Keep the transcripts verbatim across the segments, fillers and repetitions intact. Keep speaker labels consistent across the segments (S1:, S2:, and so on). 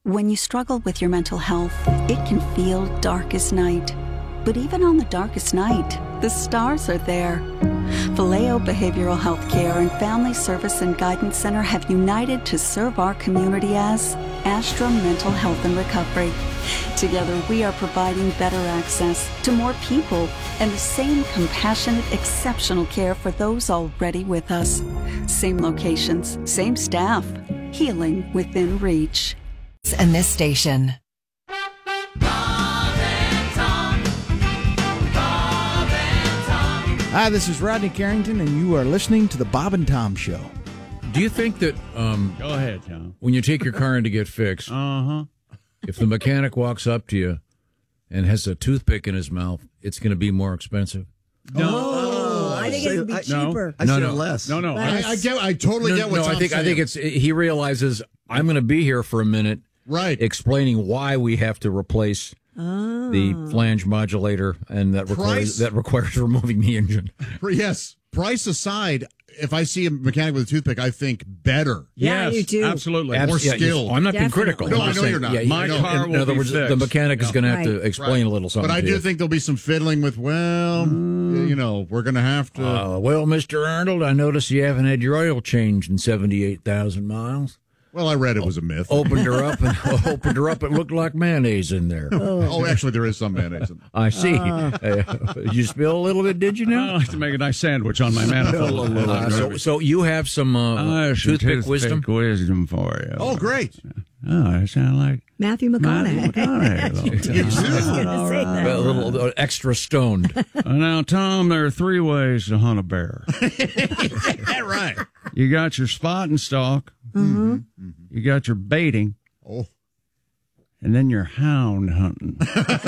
S1: When you struggle with your mental health, it can feel dark as night. But even on the darkest night, the stars are there. Vallejo Behavioral Health Care and Family Service and Guidance Center have united to serve our community as Astra Mental Health and Recovery. Together, we are providing better access to more people and the same compassionate, exceptional care for those already with us. Same locations, same staff, healing within reach.
S2: And this station.
S3: Hi, this is Rodney Carrington, and you are listening to the Bob and Tom Show.
S4: Do you think that um,
S5: Go ahead, Tom.
S4: when you take your car in to get fixed,
S5: Uh-huh.
S4: if the mechanic walks up to you and has a toothpick in his mouth, it's going to be more expensive?
S5: No.
S6: Oh, I think it would be
S5: I- no.
S6: cheaper.
S7: I
S4: No,
S7: said
S4: no.
S7: less.
S5: No, no.
S6: Less.
S5: I,
S8: I get. I totally
S4: No,
S8: get what
S4: no,
S8: Tom's
S4: I think
S8: saying.
S4: I think it's he realizes I'm going to be here for a minute,
S8: right.
S4: explaining why we have to replace
S6: Oh.
S4: the flange modulator, and that
S8: Price?
S4: requires that requires removing the engine.
S8: Yes, price aside, if I see a mechanic with a toothpick, I think better.
S6: Yeah,
S5: yes,
S6: you do.
S5: absolutely.
S8: Abs- More
S4: Yeah, you-
S8: skill.
S4: I'm not being
S6: Definitely.
S4: critical.
S8: No,
S4: I'm
S8: I
S4: just
S8: know
S4: saying,
S8: you're not.
S4: Yeah,
S5: My
S4: in-
S5: car
S4: in,
S5: will
S4: other
S5: be
S4: words, the
S5: fixed.
S4: mechanic is
S5: Yeah.
S4: going to have to
S6: Right.
S4: explain a little something.
S8: But I
S4: to
S8: do
S4: you.
S8: think there'll be some fiddling with. Well, you know, we're going to have to.
S4: Uh, well, Mister Arnold, I noticed you haven't had your oil changed in seventy-eight thousand miles.
S8: well, I read it was a myth.
S4: Opened her up and opened her up. It looked like mayonnaise in there.
S8: Oh, actually, there is some mayonnaise. In
S4: I see. Uh, did you spill a little bit? Did you
S5: I
S4: know?
S5: like to make a nice sandwich on my manifold.
S4: Uh, so, so you have some uh,
S5: I have some
S4: toothpick wisdom.
S5: wisdom for you.
S8: oh, great.
S5: Oh, I sound like
S6: Matthew
S5: Matthew
S6: McConaughey.
S5: McConaughey.
S8: You
S6: I was
S8: too.
S6: going to say that.
S4: A little uh, extra stoned.
S5: Uh, now, Tom, there are three ways to hunt a bear.
S8: Yeah, right.
S5: You got your spot and stalk.
S6: Mhm.
S5: You got your baiting.
S8: Oh,
S5: And then you're hound hunting.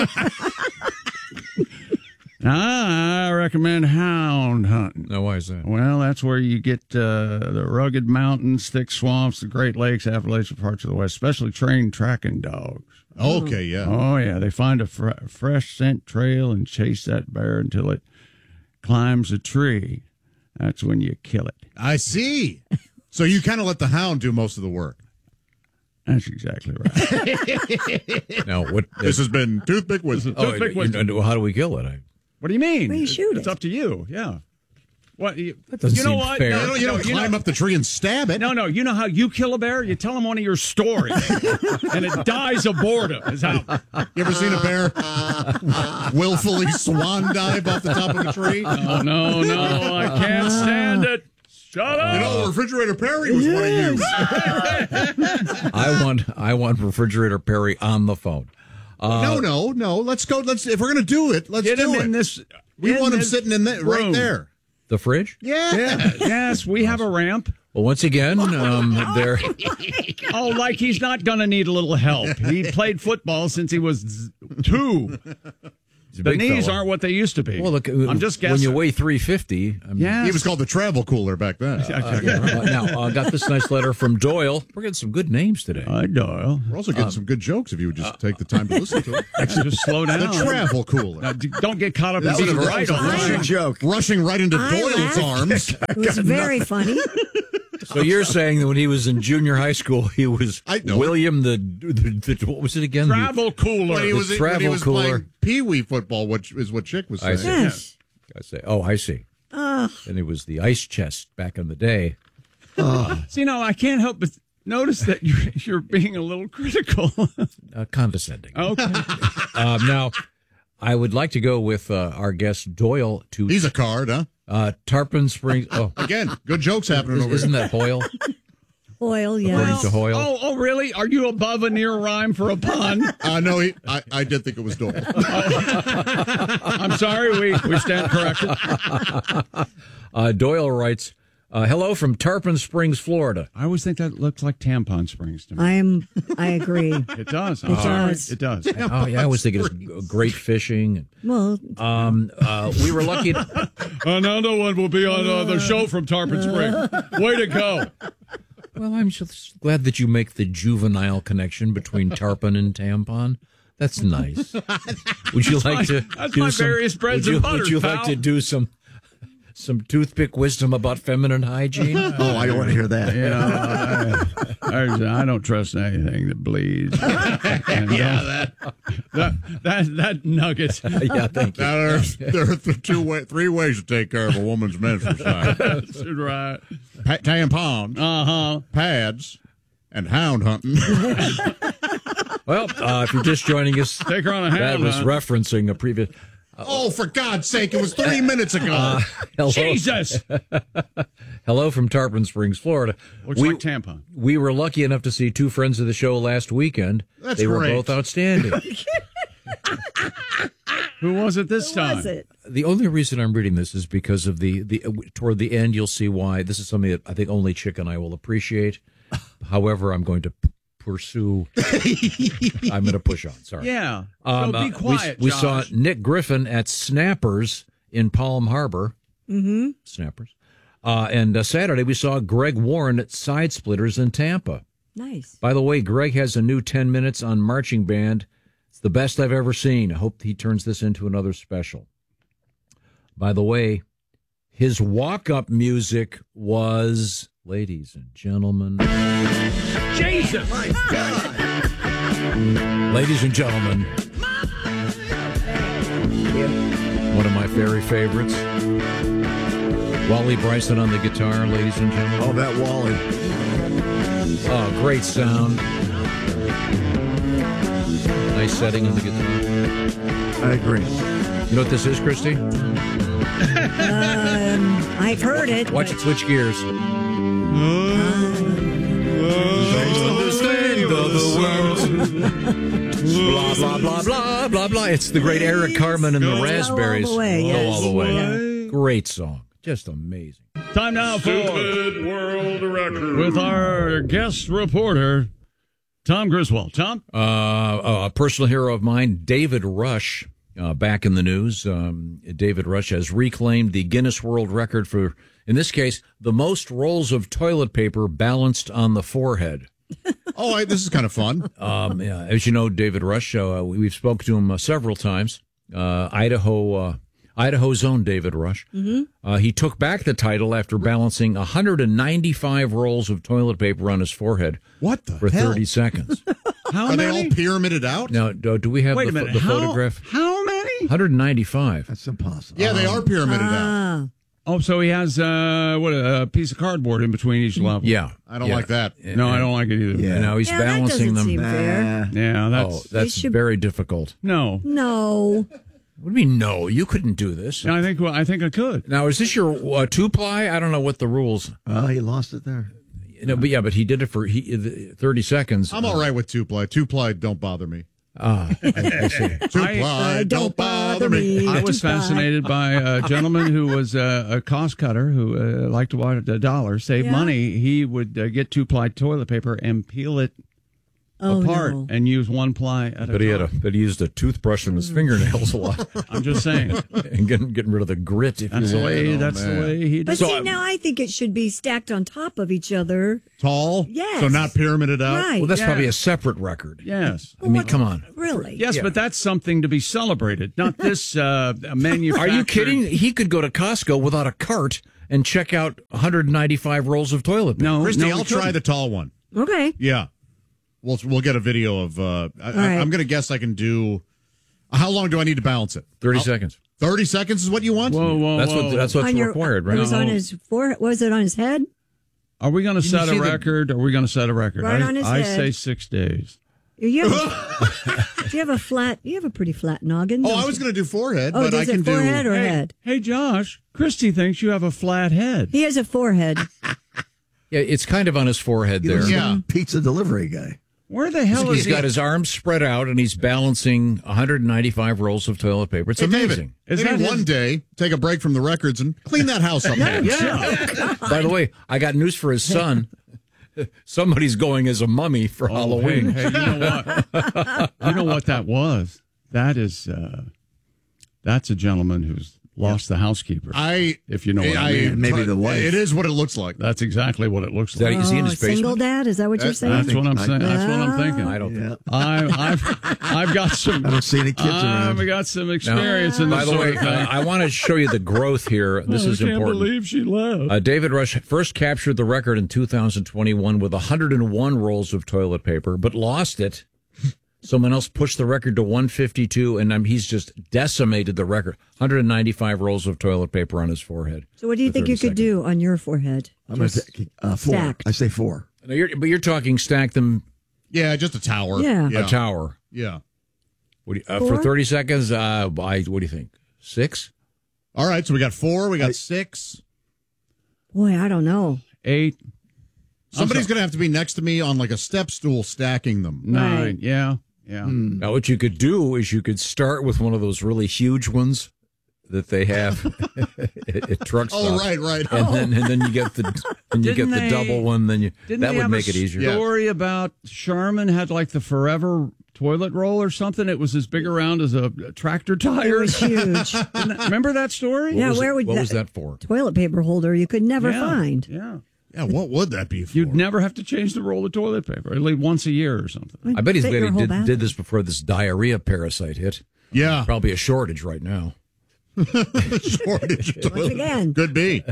S5: Now, I recommend hound hunting.
S4: No, why is that?
S5: Well, that's where you get uh, the rugged mountains, thick swamps, the Great Lakes, Appalachian parts of the West, specially trained tracking dogs.
S8: okay, yeah.
S5: Oh, yeah. They find a fr- fresh scent trail and chase that bear until it climbs a tree. That's when you kill it.
S8: I see. So you kind of let the hound do most of the work.
S5: That's exactly right.
S4: Now, what?
S8: This has been Toothpick Wisdom.
S4: oh,
S5: toothpick
S4: you
S5: wisdom.
S4: know, how do we kill it? I,
S5: What do you mean?
S6: Well, you shoot
S5: It's
S6: it.
S5: up to you. Yeah. What? You,
S4: doesn't
S5: you know
S4: seem
S5: what?
S4: fair.
S8: You
S5: No,
S8: don't, you
S5: no,
S8: don't
S5: you
S8: climb
S5: know-
S8: up the tree and stab it.
S5: No, no. You know how you kill a bear? You tell them one of your stories, and it dies of boredom. Is how.
S8: You ever seen a bear willfully swan dive off the top of a tree?
S5: Oh no, no! I can't stand it. Shut up.
S8: You know, Refrigerator Perry was one of you.
S4: I want, I want Refrigerator Perry on the phone. Uh,
S8: no, no, no. Let's go. Let's if we're going to do it, let's
S5: Get
S8: do
S5: him
S8: it.
S5: in this.
S8: we
S5: in
S8: want him
S5: this
S8: sitting in that right
S5: room.
S8: there.
S4: The fridge.
S8: Yeah.
S5: Yeah. Yes, we have a ramp.
S4: Well, once again, um, there.
S5: Oh, like he's not going to need a little help. He played football since he was z- two.
S4: He's a
S5: The
S4: big
S5: knees
S4: fella.
S5: aren't what they used to be.
S4: Well, look,
S5: I'm just guessing.
S4: when you weigh three fifty. I mean,
S5: yeah,
S8: He was called the travel cooler back then.
S4: Uh, now, I got this nice letter from Doyle. We're getting some good names today.
S5: Hi, Doyle.
S8: We're also getting some good jokes if you would just take the time to listen to it.
S5: Actually, just slow down.
S8: The travel cooler.
S5: Now, d- don't get caught up in
S7: That was
S5: being
S7: a-
S5: right
S7: that
S5: on
S7: was a
S5: that.
S7: rushing joke.
S8: Rushing right into
S6: I
S8: Doyle's
S6: laughed.
S8: arms.
S6: It was very funny.
S4: So you're saying that when he was in junior high school, he was
S8: I know.
S4: William the, the, the what was it again?
S5: Travel cooler.
S8: When he
S4: The
S8: was, when he
S4: travel
S8: was
S4: cooler.
S8: playing Pee Wee football, which is what Chick was
S4: I
S8: saying.
S4: see.
S6: Yes.
S4: I say, oh, I see.
S6: Oh,
S4: And it was the ice chest back in the day.
S5: So, you know, I can't help but notice that you're, you're being a little critical.
S4: Uh, condescending.
S5: Okay.
S4: Um, now, I would like to go with uh, our guest Doyle to
S8: He's a card, huh?
S4: uh, Tarpon Springs. Oh,
S8: Again, good jokes happening over
S4: isn't
S8: here.
S4: that Hoyle?
S6: oil,
S4: According
S6: yes.
S4: to Hoyle.
S5: Oh, oh, really? Are you above a near rhyme for a pun?
S8: Uh, no, he, I, I did think it was Doyle.
S5: I'm sorry. We, we stand corrected.
S4: Uh, Doyle writes, uh, hello from Tarpon Springs, Florida.
S5: I always think that looks like Tampon Springs to me.
S6: I am. I agree.
S5: It does.
S6: It does.
S5: It does.
S4: Oh, yeah, I always think it's g- great fishing.
S6: Well,
S4: Um, uh, we were lucky. To,
S5: Another one will be on uh, the show from Tarpon Springs. Way to go.
S4: well, I'm just glad that you make the juvenile connection between tarpon and tampon. That's nice. Would you like
S5: my-
S4: to
S5: that's
S4: do
S5: my
S4: some,
S5: various breads
S4: would you,
S5: and butters,
S4: Would you like
S5: pal.
S4: to do some some toothpick wisdom about feminine hygiene.
S7: Oh, I don't want to hear that.
S5: You know, I, I, I don't trust anything that bleeds. And,
S8: Yeah,
S5: uh,
S8: that.
S5: that that that nugget.
S4: Yeah, thank you.
S8: Now, there's, there are th- two way, three ways to take care of a woman's menstrual cycle:
S5: That's right.
S8: pa- tampons,
S5: Uh huh.
S8: pads, and hound hunting.
S4: Well, uh, if you're just joining us,
S5: Take her on a
S4: that
S5: hand
S4: was
S5: hunt.
S4: referencing a previous.
S8: Oh, for God's sake! It was three minutes ago.
S4: Uh, hello,
S5: Jesus.
S4: hello from Tarpon Springs, Florida.
S5: Looks
S4: we,
S5: like tampon.
S4: we were lucky enough to see two friends of the show last weekend.
S8: That's
S4: they were
S8: great.
S4: both outstanding.
S5: Who was it this
S6: Who
S5: time?
S6: was it?
S4: The only reason I'm reading this is because of the the toward the end you'll see why. This is something that I think only Chick and I will appreciate. However, I'm going to p- pursue. I'm going to push on. Sorry.
S5: Yeah.
S4: Um,
S5: so
S4: uh,
S5: be quiet,
S4: we, we
S5: Josh.
S4: saw Nick Griffin at Snappers in Palm Harbor. Mm-hmm. Snappers. Uh, and uh, Saturday we saw Greg Warren at Side Splitters in Tampa.
S6: Nice.
S4: By the way, Greg has a new ten minutes on marching band. It's the best I've ever seen. I hope he turns this into another special. By the way, his walk-up music was, ladies and gentlemen,
S5: Jesus.
S4: ladies and gentlemen, one of my very favorites, Wally Bryson on the guitar, ladies and gentlemen.
S7: Oh, that Wally.
S4: Oh, great sound. Nice setting on the guitar.
S7: I agree.
S4: You know what this is, Christy?
S6: Um, I've heard it.
S4: Watch
S6: but-
S4: it switch gears. Blah, blah, blah, blah, blah, blah. It's the great Eric Carmen and the
S6: Go
S4: Raspberries.
S6: all the way,
S4: Go
S6: yes.
S4: all the way.
S6: Yeah.
S4: Great song. Just amazing.
S5: Time now for
S8: World Record.
S5: with our guest reporter, Tom Griswold. Tom?
S4: Uh, a personal hero of mine, David Rush, uh, back in the news. Um, David Rush has reclaimed the Guinness World Record for, in this case, the most rolls of toilet paper balanced on the forehead.
S8: Oh, I, this is kind of fun.
S4: Um, yeah, as you know, David Rush, uh, we- we've spoken to him uh, several times. Uh, Idaho, uh, Idaho's own David Rush. Mm-hmm. Uh, he took back the title after balancing one hundred ninety-five rolls of toilet paper on his forehead
S8: What the
S4: for
S8: hell?
S4: thirty seconds.
S5: How
S8: Are they
S5: many?
S8: all pyramided out?
S4: Now, do, do we have
S5: Wait
S4: the,
S5: a minute.
S4: the
S5: how,
S4: photograph?
S5: How many?
S4: one hundred ninety-five.
S7: That's impossible.
S8: Yeah, they are pyramided out.
S6: Ah,
S5: Oh, so he has uh, what a piece of cardboard in between each level.
S4: Yeah.
S8: I don't
S4: yeah.
S8: like that.
S5: No, I don't like it either.
S7: Yeah.
S4: And now he's
S6: yeah, that
S4: balancing
S6: doesn't
S4: them.
S6: seem fair.
S7: Nah.
S5: Yeah, that's
S4: Oh, that's
S6: should-
S4: very difficult.
S5: no.
S6: No.
S4: What do you mean, no? You couldn't do this.
S5: I think well, I think I could.
S4: Now, is this your uh, two-ply? I don't know what the rules.
S7: Well, he lost it there.
S4: No, but yeah, but he did it for he, the thirty seconds.
S8: I'm all right with two ply. Two ply don't bother me.
S4: Ah, I, I see.
S8: Two
S5: I-
S8: ply
S6: I
S8: don't bother me.
S5: I was
S6: Goodbye.
S5: fascinated by a gentleman who was uh, a cost cutter who uh, liked to watch a dollar save
S6: Yeah.
S5: money. He would uh, get two ply toilet paper and peel it
S6: Oh,
S5: apart
S6: no.
S5: and use one ply at a
S4: But he
S5: time.
S4: had a, but he used a toothbrush on his fingernails a lot,
S5: I'm just saying.
S4: and getting getting rid of the grit. If
S5: That's
S4: you
S5: the
S4: will.
S5: way.
S8: oh,
S5: That's
S8: man.
S5: the way he
S6: But
S5: did.
S4: So
S6: see,
S4: I'm-
S6: now I think it should be stacked on top of each other.
S8: Tall?
S6: Yes.
S8: So not pyramided out?
S6: Right.
S4: Well, that's
S5: Yeah.
S4: probably a separate record.
S5: Yes.
S4: I mean, come on.
S6: Really?
S5: Yes,
S4: Yeah.
S5: but that's something to be celebrated, not this uh, manufactured.
S4: Are you kidding? He could go to Costco without a cart and check out one hundred ninety-five rolls of toilet paper.
S5: No,
S8: Christy,
S5: no, we
S8: I'll try
S5: couldn't.
S8: the tall one.
S6: Okay.
S8: Yeah. We'll, we'll get a video of. Uh, I,
S6: All right.
S8: I'm going to guess I can do. How long do I need to balance it?
S4: thirty
S8: I'll-
S4: seconds.
S8: thirty seconds is what you want?
S5: Whoa, whoa,
S4: That's
S5: whoa.
S4: what that's what's
S6: On your-
S4: required,
S6: It
S4: right?
S6: was on
S5: No.
S6: his forehead. Was it on his head?
S5: Are we going to
S4: Did you
S5: set
S4: see
S5: a
S4: the-
S5: record? Are we going to set a record?
S6: Right
S5: I,
S6: on his
S5: I
S6: head.
S5: say six days.
S6: You have, do you have a flat? You have a pretty flat noggin.
S8: Oh,
S6: don't
S8: I was
S6: you?
S8: going to do forehead,
S6: Oh,
S8: but
S6: does
S8: I can
S6: it forehead
S8: do.
S6: or
S5: Hey,
S6: head?
S5: hey, Josh. Christy thinks you have a flat head.
S6: He has a forehead.
S4: Yeah, it's kind of on his forehead
S7: He
S4: there.
S7: was
S8: Yeah.
S7: a pizza delivery guy.
S5: Where the hell is
S4: He's
S5: he?
S4: got his arms spread out and he's balancing one hundred ninety-five rolls of toilet paper. It's
S8: Hey,
S4: amazing.
S8: David,
S5: Is
S8: maybe
S5: that his-
S8: one day take a break from the records and clean that house up. yeah.
S5: Yeah.
S4: By the way, I got news for his son. Somebody's going as a mummy for
S5: Oh,
S4: Halloween.
S5: Hey, hey, you know what? You know what that was? That is, uh, that's a gentleman who's lost the housekeeper.
S8: I,
S5: if you know what I,
S8: I
S5: mean.
S7: Maybe the wife.
S8: It is what it looks like.
S5: That's exactly what it looks
S4: Is, that,
S5: like.
S4: is he in
S6: Oh,
S4: his basement?
S6: single dad? Is that what you're
S8: That's-
S6: saying?
S5: That's what I'm
S7: I-
S5: saying. That's what I'm
S6: Ah.
S5: thinking.
S4: I don't
S7: Yeah.
S4: think.
S5: I, I've I've got some.
S7: I don't see any kids
S5: I've
S7: around.
S5: got some experience in
S4: By
S5: this
S4: the
S5: sort
S4: way,
S5: of thing.
S4: uh, I want to show you the growth here. This
S5: I
S4: is
S5: can't
S4: important.
S5: believe she left.
S4: Uh, David Rush first captured the record in two thousand twenty-one with one hundred one rolls of toilet paper, but lost it. Someone else pushed the record to one fifty-two, and um, he's just decimated the record. one hundred ninety-five rolls of toilet paper on his forehead.
S6: So what do you
S4: for
S6: think you
S4: thirty
S6: could do on your forehead?
S7: I'm going to
S6: Just
S7: say uh, four.
S6: stacked.
S7: I say four.
S4: Now you're, but you're talking stack them
S8: Yeah, just a tower.
S6: Yeah.
S8: Yeah.
S4: a tower.
S8: Yeah.
S4: What do you, uh,
S6: Four?
S4: for thirty seconds? Uh, I, what do you think? Six?
S8: All right, so we got four, we got six.
S6: Boy, I don't know.
S5: Eight,
S8: Somebody's going to have to be next to me on like a step stool stacking them.
S5: nine.
S6: Right.
S5: Yeah, yeah.
S4: Now, what you could do is you could start with one of those really huge ones that they have at, at truck
S8: Oh,
S4: stops.
S8: right, right.
S4: And then and then you get the and you get
S5: Didn't
S4: the
S5: they-
S4: double one. Then you
S5: Didn't
S4: that
S5: they
S4: would
S5: have
S4: make
S5: a
S4: it easier.
S8: Yeah.
S5: story about Sherman had like the forever toilet roll or something? It was as big around as a tractor
S6: It
S5: tire.
S6: was huge.
S5: Didn't that- Remember that story?
S6: Yeah,
S4: What was
S6: where
S4: it-
S6: would
S4: what
S6: that,
S4: was that for?
S6: toilet paper holder you could never
S5: Yeah,
S6: find?
S5: Yeah.
S8: Yeah, what would that be for?
S5: You'd never have to change the roll of toilet paper, at least once a year or something.
S4: I bet he's
S6: Fit
S4: glad
S6: your
S4: he
S6: whole
S4: did,
S6: bathroom.
S4: did this before this diarrhea parasite hit.
S8: Yeah.
S4: Probably a shortage right now.
S8: Shortage of
S6: Once
S8: toilet-
S6: again.
S8: Could be.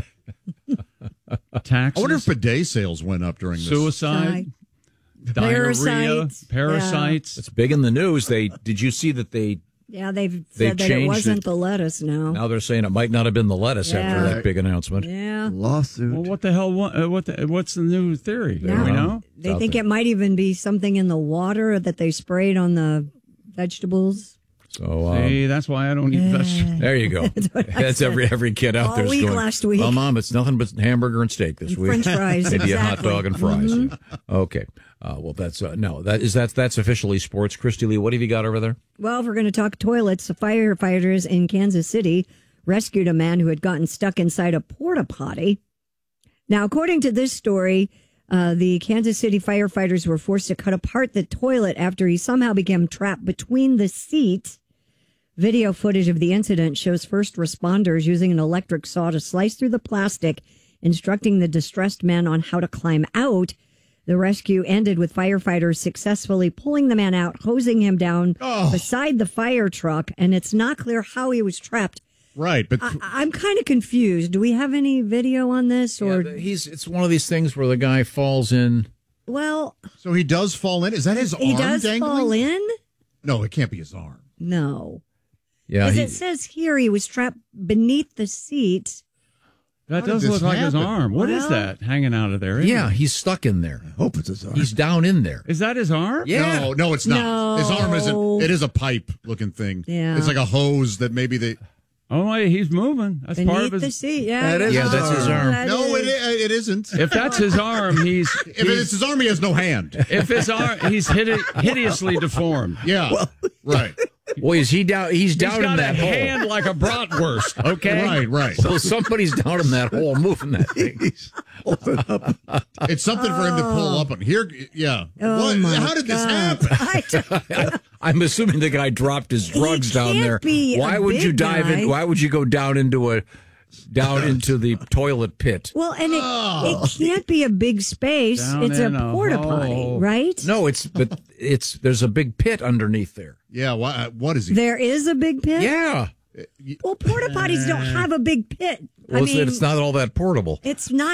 S5: Taxes,
S8: I wonder if bidet sales went up during this.
S5: suicide, diarrhea,
S6: Parasites.
S5: parasites.
S4: It's big in the news. They did you see that they
S6: Yeah, they've
S4: They
S6: said that it
S4: changed
S6: wasn't
S4: it.
S6: the lettuce now.
S4: now they're saying it might not have been the lettuce after
S6: Yeah.
S4: that big announcement.
S6: Yeah.
S7: Lawsuit.
S5: Well, what the hell? What, uh, what the, what's the new theory? Do
S6: Yeah.
S5: we know?
S6: They
S4: Out
S6: think
S4: there.
S6: it might even be something in the water that they sprayed on the vegetables.
S4: So um,
S5: See, that's why I don't eat vegetables.
S4: there you go. That's every every kid out
S6: All
S4: there
S6: week
S4: going.
S6: last week.
S4: Well, Mom, it's nothing but hamburger and steak this
S6: And
S4: week.
S6: French fries,
S4: Maybe a hot
S6: exactly.
S4: dog and fries.
S6: Mm-hmm.
S4: Okay. Uh, well, that's uh, no. That is that's that's officially sports. Christy Lee, what have you got over there?
S6: Well, if we're going to talk toilets, the firefighters in Kansas City rescued a man who had gotten stuck inside a porta potty. Now, according to this story, uh, the Kansas City firefighters were forced to cut apart the toilet after he somehow became trapped between the seats. Video footage of the incident shows first responders using an electric saw to slice through the plastic, instructing the distressed man on how to climb out. The rescue ended with firefighters successfully pulling the man out, hosing him down beside the fire truck, and it's not clear how he was trapped.
S8: Right, but
S6: I, I'm kind of confused. Do we have any video on this? Or
S4: Yeah, he's it's one of these things where the guy falls in.
S6: well,
S8: so he does fall in. Is that his
S6: he
S8: arm
S6: does
S8: dangling?
S6: fall in.
S8: No, it can't be his arm.
S6: No,
S4: Yeah,
S6: as
S4: he,
S6: it says here, he was trapped beneath the seat.
S5: That
S8: How did
S5: does
S8: this
S5: look like his
S8: happen?
S5: arm. What is
S6: Well-
S5: that hanging out of there? isn't
S4: yeah,
S5: it?
S4: he's stuck in there.
S7: Hope it's his arm.
S4: He's down in there.
S5: Is that his arm?
S4: Yeah.
S8: No, no, it's not. His arm
S6: No.
S8: isn't. It is a pipe looking thing.
S6: Yeah.
S8: It's like a hose that maybe they.
S5: Oh, wait, he's moving. That's part
S6: Beneath
S5: of
S6: the
S5: his.
S6: seat, yeah.
S7: That is
S4: Yeah, that's his arm.
S6: That
S8: No,
S6: is-
S8: it, it isn't.
S5: If that's his arm, he's.
S8: If
S5: he's-
S8: it's his arm, he has no hand.
S5: if his arm, he's hide- hideously deformed.
S8: Yeah, right,
S4: Well, is he down? He's
S5: He's
S4: down
S5: got
S4: in
S5: a
S4: that hole.
S5: hand like a bratwurst. Okay,
S8: right, right.
S4: So somebody's down in that hole moving that thing.
S8: It's something for him to pull up on. Here, yeah.
S6: Oh,
S8: What?
S6: my
S8: How did this
S6: God.
S8: happen?
S6: I don't-
S4: I'm assuming the guy dropped his drugs down
S6: can't
S4: there.
S6: be a
S4: Why would you
S6: big
S4: dive
S6: guy.
S4: in? Why would you go down into a down into the toilet pit?
S6: well, and it,
S8: Oh.
S6: it can't be a big space.
S5: Down
S6: It's a
S5: in a
S6: porta
S5: hole.
S6: potty, right?
S4: No, it's but it's there's a big pit underneath there.
S8: Yeah. Why, what is he?
S6: There is a big pit?
S4: Yeah.
S6: Well, porta potties don't have a big pit.
S4: Well,
S6: I
S4: it's,
S6: mean,
S4: it's not all that portable.
S6: it's not